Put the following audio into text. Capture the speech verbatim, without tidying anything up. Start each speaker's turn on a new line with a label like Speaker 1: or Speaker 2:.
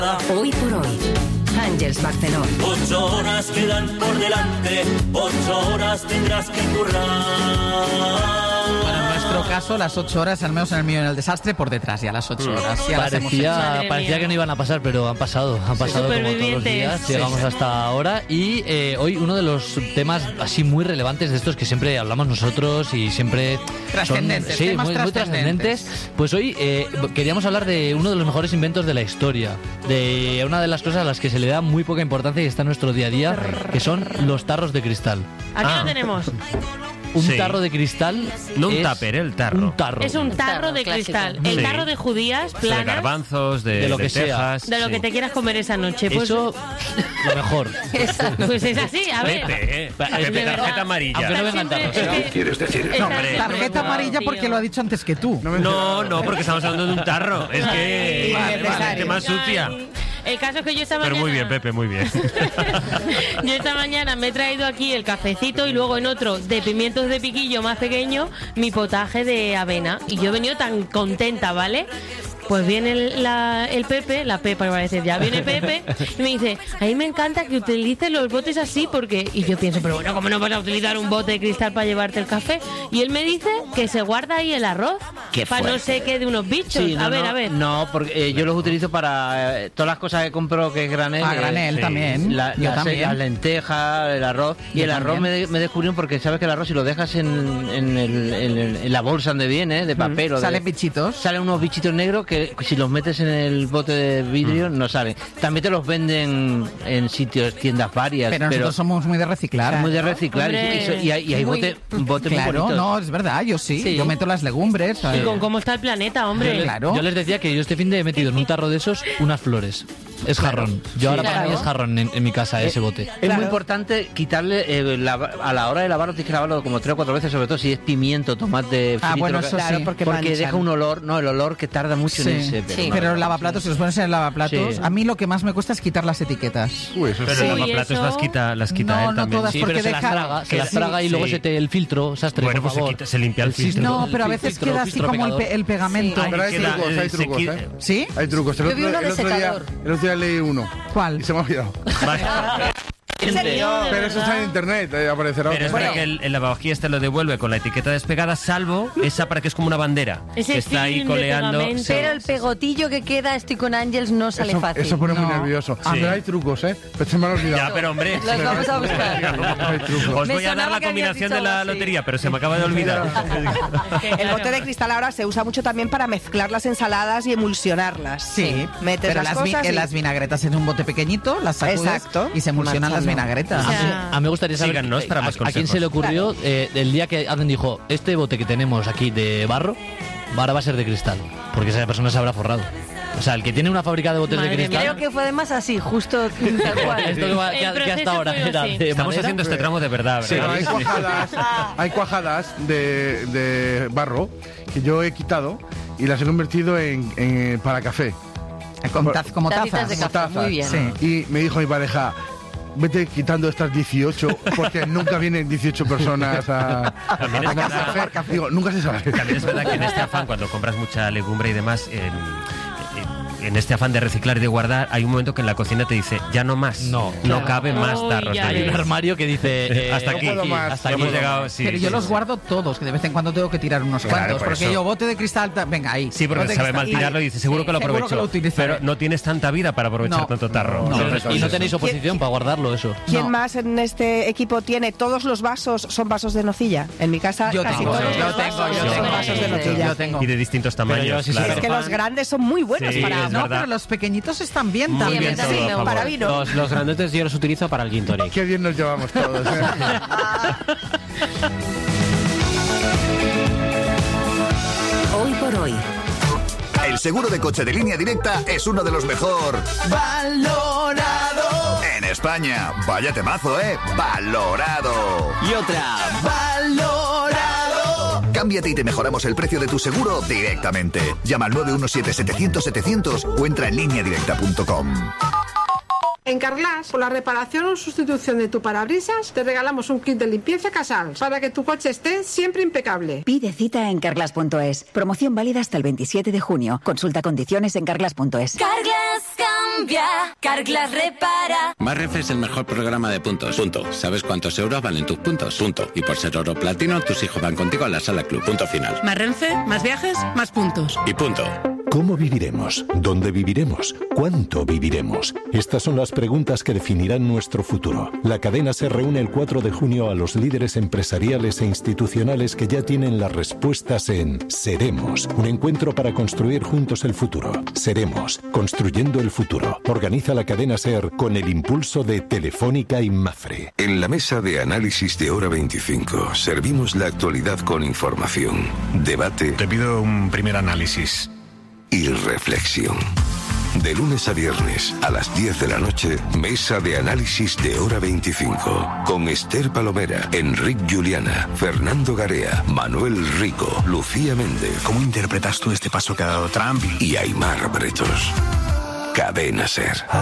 Speaker 1: Hoy por hoy, Ángeles Barceló.
Speaker 2: Ocho horas quedan por delante, ocho horas tendrás que currar.
Speaker 3: Bueno, en nuestro caso, las ocho horas, al menos en el mío en el desastre, por detrás ya las ocho horas. Ya
Speaker 4: parecía parecía que no iban a pasar, pero han pasado. Han pasado como todos los días.
Speaker 3: Sí,
Speaker 4: llegamos
Speaker 3: sí.
Speaker 4: hasta ahora. Y eh, hoy uno de los temas así muy relevantes de estos que siempre hablamos nosotros y siempre
Speaker 3: Trascendentes,
Speaker 4: son, sí,
Speaker 3: temas
Speaker 4: muy, muy
Speaker 3: trascendentes.
Speaker 4: trascendentes. Pues hoy eh, queríamos hablar de uno de los mejores inventos de la historia. De una de las cosas a las que se le da muy poca importancia y está en nuestro día a día, que son los tarros de cristal.
Speaker 5: Aquí
Speaker 4: Ah.
Speaker 5: lo tenemos.
Speaker 4: Un
Speaker 6: Sí.
Speaker 4: tarro de cristal.
Speaker 6: No un
Speaker 4: es
Speaker 6: tupper, el tarro.
Speaker 4: Un tarro.
Speaker 5: Es un tarro
Speaker 7: tarro
Speaker 5: de
Speaker 7: clásico.
Speaker 5: cristal. El
Speaker 6: Sí.
Speaker 5: tarro de judías,
Speaker 6: De
Speaker 5: planas,
Speaker 6: garbanzos, de,
Speaker 4: De lo que sea.
Speaker 6: lentejas,
Speaker 5: de lo
Speaker 6: sí.
Speaker 5: que te quieras comer esa noche. Pues,
Speaker 4: Eso, lo mejor.
Speaker 5: pues es así, a ver.
Speaker 6: Pepe, eh.
Speaker 4: Va,
Speaker 6: Pepe,
Speaker 4: es verdad.
Speaker 6: tarjeta amarilla.
Speaker 4: Aunque no vengan
Speaker 5: Siempre-
Speaker 4: tarros.
Speaker 5: es que-
Speaker 8: ¿Quieres decir?
Speaker 5: Esta-
Speaker 6: hombre.
Speaker 3: Tarjeta amarilla
Speaker 5: Tío.
Speaker 3: porque lo ha dicho antes que tú.
Speaker 6: No, no, porque estamos hablando de un tarro. Es que
Speaker 5: Vale,
Speaker 6: es
Speaker 5: vale.
Speaker 6: tema sucia.
Speaker 5: El caso es que yo esta
Speaker 6: Pero
Speaker 5: mañana...
Speaker 6: muy bien, Pepe, muy bien.
Speaker 5: Yo esta mañana me he traído aquí el cafecito y luego en otro de pimientos de piquillo más pequeño mi potaje de avena. Y yo he venido tan contenta, ¿vale? Pues viene el, la, el Pepe, la Pepa iba a decir ya, viene Pepe y me dice, a mí me encanta que utilices los botes así porque... Y yo pienso, pero bueno, ¿cómo no vas a utilizar un bote de cristal para llevarte el café? Y él me dice que se guarda ahí el arroz
Speaker 7: Qué
Speaker 5: para no
Speaker 7: fuerte.
Speaker 5: sé qué de unos bichos.
Speaker 7: Sí, no,
Speaker 5: a ver,
Speaker 7: no,
Speaker 5: a ver.
Speaker 7: No, porque eh, yo los utilizo para eh, todas las cosas que compro que es granel.
Speaker 3: A granel
Speaker 7: eh,
Speaker 3: también.
Speaker 7: la-
Speaker 3: Yo
Speaker 7: las,
Speaker 3: también.
Speaker 7: las lentejas, el arroz. Y
Speaker 3: Yo
Speaker 7: el arroz
Speaker 3: también.
Speaker 7: me, de- me descubrieron porque sabes que el arroz si lo dejas en, en, el- en el- en la bolsa donde viene, de papel o de...
Speaker 3: Salen bichitos.
Speaker 7: Salen unos bichitos negros que si los metes en el bote de vidrio no salen. También te los venden en sitios, tiendas varias.
Speaker 3: Pero nosotros somos muy de reciclar.
Speaker 7: muy de reciclar. Y,
Speaker 5: Hombre.
Speaker 7: y- y hay, y hay
Speaker 3: Muy-
Speaker 7: bote, botes muy
Speaker 3: Claro,
Speaker 7: bonitos.
Speaker 3: no, es verdad, yo sí.
Speaker 7: Sí.
Speaker 3: Yo meto las legumbres.
Speaker 5: Y
Speaker 3: ¿sabes?
Speaker 5: con cómo está el planeta,
Speaker 4: Yo,
Speaker 5: hombre.
Speaker 4: les,
Speaker 3: Claro.
Speaker 4: yo les decía que yo este fin de he metido en un tarro de esos unas flores. Es jarrón. Yo ahora para
Speaker 5: claro.
Speaker 4: mí es jarrón en, en mi casa ese bote.
Speaker 7: Es muy importante quitarle, eh, la- a la hora de lavarlo, tienes que lavarlo como tres o cuatro veces, sobre todo si es pimiento, tomate,
Speaker 3: Ah,
Speaker 7: frito,
Speaker 3: bueno,
Speaker 7: lo que-
Speaker 3: eso sí.
Speaker 7: Claro, porque,
Speaker 3: Porque
Speaker 7: deja
Speaker 3: manchan.
Speaker 7: un olor, no, el olor que tarda mucho
Speaker 3: Sí,
Speaker 7: en irse. Pero,
Speaker 3: sí.
Speaker 7: no,
Speaker 3: Pero
Speaker 7: no,
Speaker 3: el lavaplatos, si los pones en el lavaplatos,
Speaker 7: Sí.
Speaker 3: a mí lo que más me cuesta es quitar las etiquetas.
Speaker 8: Uy, eso
Speaker 6: Pero
Speaker 8: sí.
Speaker 6: el
Speaker 5: Uy,
Speaker 6: lavaplatos
Speaker 5: eso-
Speaker 6: las quita, las quita
Speaker 3: No,
Speaker 6: él
Speaker 3: no
Speaker 6: también.
Speaker 3: todas,
Speaker 4: Sí,
Speaker 3: porque
Speaker 4: pero se las
Speaker 3: deja-
Speaker 4: traga, se
Speaker 3: que
Speaker 4: las
Speaker 3: sí,
Speaker 4: traga y luego
Speaker 6: sí.
Speaker 4: se te el filtro, sastre,
Speaker 6: Bueno,
Speaker 4: por
Speaker 6: pues se
Speaker 4: favor.
Speaker 6: quita- se limpia el filtro.
Speaker 3: No,
Speaker 4: el
Speaker 3: pero a
Speaker 4: fil-
Speaker 3: veces
Speaker 4: filtro,
Speaker 3: queda así
Speaker 4: filtro
Speaker 3: como el,
Speaker 4: pecador.
Speaker 3: pe- el pegamento.
Speaker 6: Sí.
Speaker 8: Pero hay
Speaker 6: queda-
Speaker 8: trucos, hay
Speaker 6: se
Speaker 8: trucos,
Speaker 6: quita-
Speaker 8: ¿eh?
Speaker 3: ¿Sí?
Speaker 8: Hay trucos. El
Speaker 7: Yo
Speaker 8: otro,
Speaker 7: vi uno
Speaker 8: el
Speaker 7: de
Speaker 8: otro día,
Speaker 7: secador.
Speaker 8: el otro día leí uno.
Speaker 3: ¿Cuál?
Speaker 8: Y se me ha olvidado.
Speaker 6: Vale.
Speaker 8: Pero eso está en internet, eh, aparecerá.
Speaker 6: Pero es
Speaker 8: Bueno,
Speaker 6: verdad que el, el lavavajillas te lo devuelve con la etiqueta despegada, salvo esa para que es como una bandera.
Speaker 5: Ese
Speaker 6: que está ahí
Speaker 5: film de
Speaker 6: coleando.
Speaker 5: pegamento.
Speaker 6: Sí.
Speaker 9: Pero el pegotillo que queda, estoy con Ángels, no sale
Speaker 8: eso,
Speaker 9: fácil.
Speaker 8: eso pone muy
Speaker 3: No.
Speaker 8: nervioso.
Speaker 3: Ah,
Speaker 8: Pero
Speaker 6: sí.
Speaker 8: hay trucos, ¿eh? Pero se me han olvidado.
Speaker 6: Ya, pero hombre.
Speaker 9: Los vamos a buscar.
Speaker 8: Hay trucos.
Speaker 6: Os
Speaker 9: Me
Speaker 6: voy a dar
Speaker 9: sonaba
Speaker 6: la
Speaker 9: que habías
Speaker 6: combinación
Speaker 9: dicho
Speaker 6: de la
Speaker 9: algo así.
Speaker 6: lotería, pero se me acaba de olvidar.
Speaker 10: El bote de cristal ahora se usa mucho también para mezclar las ensaladas y emulsionarlas.
Speaker 3: Sí,
Speaker 10: Metes
Speaker 3: pero
Speaker 10: las
Speaker 3: las, vi-
Speaker 10: cosas
Speaker 3: eh,
Speaker 10: y-
Speaker 3: las vinagretas en un bote pequeñito, las sacudes
Speaker 10: Exacto.
Speaker 3: y se emulsionan las
Speaker 10: Marchando.
Speaker 3: vinagretas.
Speaker 5: O sea,
Speaker 4: A mí me gustaría saber
Speaker 6: Síganos para
Speaker 4: a-
Speaker 6: más
Speaker 4: a, quién
Speaker 6: consejos.
Speaker 4: se le ocurrió eh, el día que alguien dijo, este bote que tenemos aquí de barro, ahora va a ser de cristal, porque esa persona se habrá forrado. O sea, el que tiene una fábrica de botes
Speaker 5: Madre
Speaker 4: de
Speaker 5: mía.
Speaker 4: cristal...
Speaker 9: Creo que fue además así, justo tal cual.
Speaker 4: Esto que, va-
Speaker 5: El
Speaker 4: que- que
Speaker 5: proceso
Speaker 4: hasta ahora
Speaker 5: fue
Speaker 4: era
Speaker 5: así.
Speaker 4: de
Speaker 6: Estamos
Speaker 4: madera.
Speaker 6: haciendo este tramo de verdad,
Speaker 8: Sí,
Speaker 6: ¿verdad?
Speaker 8: hay cuajadas, hay cuajadas de, de barro que yo he quitado y las he convertido en, en para café.
Speaker 3: Con taz- como
Speaker 9: Tacitas
Speaker 3: tazas.
Speaker 9: de
Speaker 8: como
Speaker 9: café,
Speaker 8: tazas.
Speaker 9: muy bien.
Speaker 3: Sí.
Speaker 8: Y me dijo mi pareja, vete quitando estas dieciocho, porque nunca vienen dieciocho personas a,
Speaker 6: También es
Speaker 8: a tomar
Speaker 6: verdad.
Speaker 8: café. Digo, nunca se sabe.
Speaker 6: También es verdad que en este afán, cuando compras mucha legumbre y demás, en, en- en este afán de reciclar y de guardar, hay un momento que en la cocina te dice, ya no más,
Speaker 4: No.
Speaker 6: no cabe más
Speaker 5: Uy,
Speaker 6: tarros
Speaker 5: ya
Speaker 6: de
Speaker 4: Hay un
Speaker 5: ves.
Speaker 6: ahí.
Speaker 4: armario que dice... eh,
Speaker 6: Hasta
Speaker 8: no
Speaker 6: aquí,
Speaker 8: puedo más,
Speaker 4: hasta
Speaker 6: Ya
Speaker 4: aquí.
Speaker 6: hemos llegado, sí,
Speaker 3: Pero
Speaker 6: sí,
Speaker 3: yo los
Speaker 6: sí.
Speaker 3: guardo todos, que de vez en cuando tengo que tirar unos
Speaker 8: Claro,
Speaker 3: cuantos.
Speaker 8: por
Speaker 3: Porque
Speaker 8: eso.
Speaker 3: yo bote de cristal, ta- venga, ahí.
Speaker 6: Sí, porque
Speaker 3: bote de
Speaker 6: sabe
Speaker 3: cristal,
Speaker 6: mal tirarlo y
Speaker 3: ahí.
Speaker 6: dice, seguro que lo
Speaker 3: Seguro
Speaker 6: aprovecho.
Speaker 3: que lo utilizaré.
Speaker 6: Pero no tienes tanta vida para aprovechar
Speaker 3: No.
Speaker 6: tanto tarro.
Speaker 3: No.
Speaker 4: Pero-
Speaker 6: Entonces,
Speaker 4: y
Speaker 6: pues
Speaker 4: no
Speaker 6: eso.
Speaker 4: tenéis oposición para guardarlo, eso.
Speaker 10: ¿Quién
Speaker 3: No.
Speaker 10: más en este equipo tiene todos los vasos? Son vasos de nocilla. En mi casa
Speaker 3: Yo
Speaker 10: casi
Speaker 3: tengo,
Speaker 10: todos
Speaker 3: yo
Speaker 10: los
Speaker 3: tengo,
Speaker 10: vasos
Speaker 3: yo
Speaker 10: son
Speaker 3: tengo.
Speaker 10: vasos de
Speaker 3: Sí,
Speaker 10: nocilla.
Speaker 3: yo tengo.
Speaker 6: Y de distintos tamaños,
Speaker 4: yo sí soy
Speaker 6: claro.
Speaker 10: Es que los grandes son muy buenos
Speaker 6: Sí,
Speaker 10: para...
Speaker 6: es
Speaker 3: No,
Speaker 6: verdad.
Speaker 3: pero los pequeñitos están bien
Speaker 6: Muy
Speaker 3: también.
Speaker 6: bien
Speaker 10: Sí,
Speaker 6: todo, a favor.
Speaker 10: para vino.
Speaker 11: Los, los grandotes yo los utilizo para el gin tonic.
Speaker 8: Qué bien nos llevamos todos. ¿eh?
Speaker 1: Hoy por hoy.
Speaker 12: El seguro de coche de Línea Directa es uno de los mejor
Speaker 3: ¡Valorado!
Speaker 12: en España. Vaya temazo, ¿eh? Valorado.
Speaker 11: Y otra.
Speaker 3: ¡Valorado!
Speaker 12: Cámbiate y te mejoramos el precio de tu seguro directamente. Llama al nueve uno siete setecientos setecientos o entra en línea directa punto com.
Speaker 13: En Carglass, por la reparación o sustitución de tu parabrisas, te regalamos un kit de limpieza Casals para que tu coche esté siempre impecable.
Speaker 14: Pide cita en carglass punto es. Promoción válida hasta el veintisiete de junio. Consulta condiciones en carglass punto es.
Speaker 15: Carglass
Speaker 14: cambia, Carglass repara.
Speaker 15: Más Renfe es el mejor programa de puntos. Punto. ¿Sabes cuántos euros valen tus puntos? Punto. Y por ser oro platino, tus hijos van contigo a la sala club. Punto final.
Speaker 16: Más Renfe, más viajes, más puntos.
Speaker 15: Y punto.
Speaker 17: ¿Cómo viviremos? ¿Dónde viviremos? ¿Cuánto viviremos? Estas son las preguntas que definirán nuestro futuro. La cadena se reúne el cuatro de junio a los líderes empresariales e institucionales que ya tienen las respuestas en Seremos, un encuentro para construir juntos el futuro. Seremos, construyendo el futuro. Organiza la cadena SER con el impulso de Telefónica y Mafre.
Speaker 18: En la mesa de análisis de Hora veinticinco servimos la actualidad con información, debate.
Speaker 19: Te pido un primer análisis.
Speaker 18: Y reflexión. De lunes a viernes a las diez de la noche, mesa de análisis de Hora veinticinco. Con Esther Palomera, Enrique Juliana, Fernando Garea, Manuel Rico, Lucía Méndez.
Speaker 19: ¿Cómo interpretas tú este paso que ha dado Trump?
Speaker 18: Y Aimar Bretos. Cadena SER.